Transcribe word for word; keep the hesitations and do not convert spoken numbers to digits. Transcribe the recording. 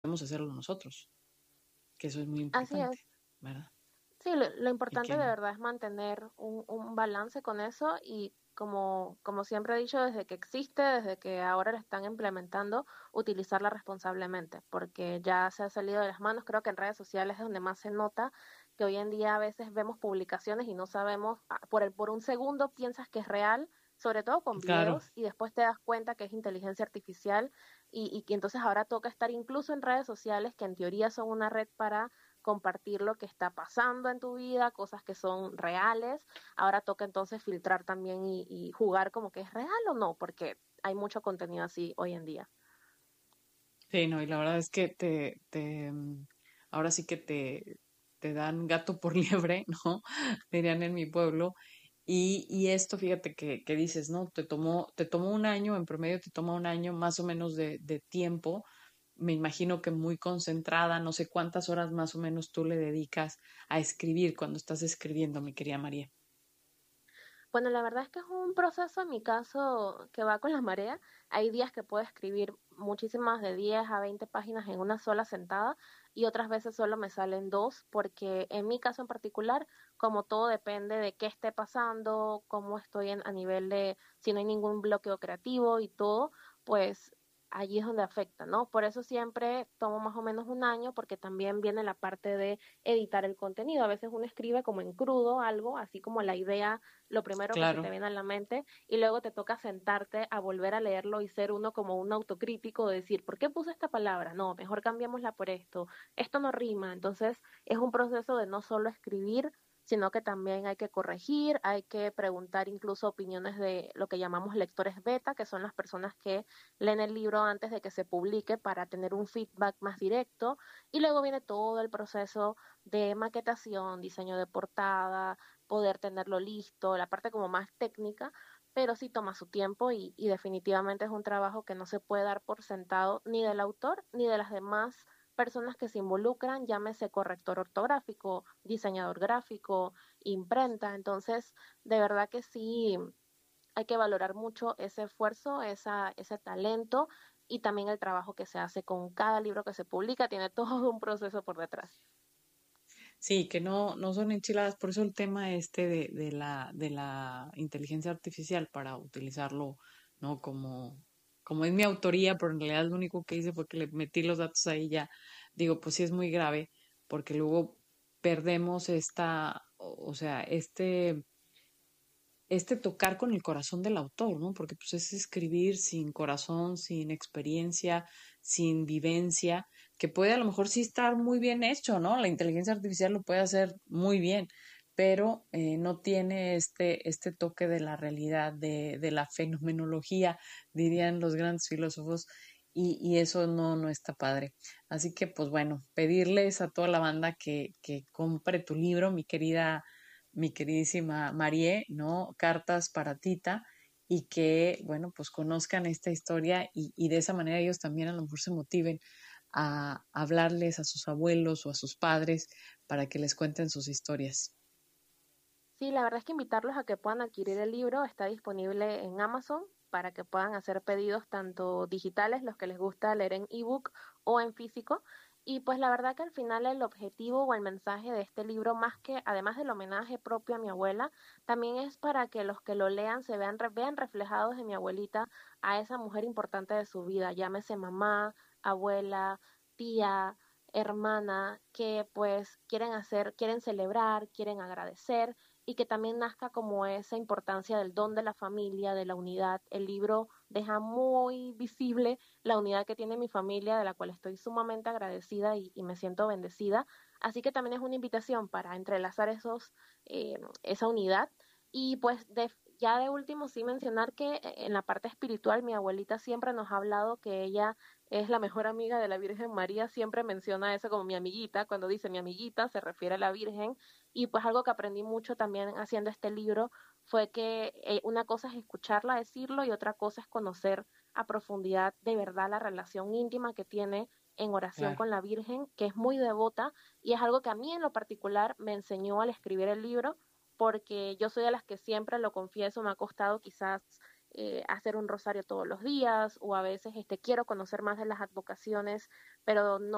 podemos hacerlo nosotros, que eso es muy Así importante, es. ¿verdad? Sí, lo, lo Y importante que de verdad es mantener un, un balance con eso y como, como siempre he dicho, desde que existe, desde que ahora lo están implementando, utilizarla responsablemente, porque ya se ha salido de las manos. Creo que en redes sociales es donde más se nota que hoy en día a veces vemos publicaciones y no sabemos, ah, por el, por un segundo piensas que es real, sobre todo con claro, videos, y después te das cuenta que es inteligencia artificial y, y que entonces ahora toca estar incluso en redes sociales que en teoría son una red para compartir lo que está pasando en tu vida, cosas que son reales. Ahora toca entonces filtrar también y, y jugar como que es real o no, porque hay mucho contenido así hoy en día. sí, no, y la verdad es que te, te, mm, ahora sí que te, te dan gato por liebre, ¿no? Dirían en mi pueblo. Y, y esto, fíjate que, que dices, ¿no? Te tomó, te tomó un año, en promedio te toma un año más o menos de, de tiempo. Me imagino que muy concentrada, no sé cuántas horas más o menos tú le dedicas a escribir cuando estás escribiendo, mi querida María. Bueno, la verdad es que es un proceso en mi caso que va con la marea. Hay días que puedo escribir muchísimas de diez a veinte páginas en una sola sentada y otras veces solo me salen dos porque en mi caso en particular, como todo depende de qué esté pasando, cómo estoy en, a nivel de si no hay ningún bloqueo creativo y todo, pues allí es donde afecta, ¿no? Por eso siempre tomo más o menos un año porque también viene la parte de editar el contenido. A veces uno escribe como en crudo algo, así como la idea lo primero que se te Claro, viene a la mente y luego te toca sentarte a volver a leerlo y ser uno como un autocrítico de decir, ¿por qué puse esta palabra? No, mejor cambiémosla por esto. Esto no rima. Entonces es un proceso de no solo escribir, sino que también hay que corregir, hay que preguntar incluso opiniones de lo que llamamos lectores beta, que son las personas que leen el libro antes de que se publique para tener un feedback más directo. Y luego viene todo el proceso de maquetación, diseño de portada, poder tenerlo listo, la parte como más técnica, pero sí toma su tiempo y, y definitivamente es un trabajo que no se puede dar por sentado ni del autor ni de las demás personas que se involucran, llámese corrector ortográfico, diseñador gráfico, imprenta. Entonces, de verdad que sí hay que valorar mucho ese esfuerzo, esa, ese talento y también el trabajo que se hace con cada libro que se publica. Tiene todo un proceso por detrás. sí, que no, no son enchiladas, por eso el tema este de, de la, de la inteligencia artificial para utilizarlo, ¿no? Como, como es mi autoría, pero en realidad lo único que hice fue que le metí los datos ahí ya. Digo, pues sí es muy grave, porque luego perdemos esta, o o sea, este este tocar con el corazón del autor, ¿no? Porque pues es escribir sin corazón, sin experiencia, sin vivencia, que puede a lo mejor sí estar muy bien hecho, ¿no? La inteligencia artificial lo puede hacer muy bien, pero eh, no tiene este, este toque de la realidad, de, de la fenomenología, dirían los grandes filósofos, y, y eso no, no está padre. Así que, pues bueno, pedirles a toda la banda que, que compre tu libro, mi querida mi queridísima Marie, ¿no? Cartas para Tita y que, bueno, pues conozcan esta historia y, y de esa manera ellos también a lo mejor se motiven a hablarles a sus abuelos o a sus padres para que les cuenten sus historias. Sí, la verdad es que invitarlos a que puedan adquirir el libro está disponible en Amazon para que puedan hacer pedidos tanto digitales, los que les gusta leer en ebook o en físico. Y pues la verdad que al final el objetivo o el mensaje de este libro, más que además del homenaje propio a mi abuela, también es para que los que lo lean se vean, re- vean reflejados en mi abuelita a esa mujer importante de su vida, llámese mamá, abuela, tía, hermana, que pues quieren hacer, quieren celebrar, quieren agradecer y que también nazca como esa importancia del don de la familia, de la unidad. El libro deja muy visible la unidad que tiene mi familia, de la cual estoy sumamente agradecida y, y me siento bendecida. Así que también es una invitación para entrelazar esos, eh, esa unidad. Y pues de, ya de último sí mencionar que eh, en la parte espiritual mi abuelita siempre nos ha hablado que ella es la mejor amiga de la Virgen María, siempre menciona eso como mi amiguita, cuando dice mi amiguita se refiere a la Virgen y pues algo que aprendí mucho también haciendo este libro fue que eh, una cosa es escucharla decirlo y otra cosa es conocer a profundidad de verdad la relación íntima que tiene en oración Claro. con la Virgen, que es muy devota y es algo que a mí en lo particular me enseñó al escribir el libro, porque yo soy de las que siempre lo confieso, me ha costado quizás eh, hacer un rosario todos los días o a veces este quiero conocer más de las advocaciones, pero no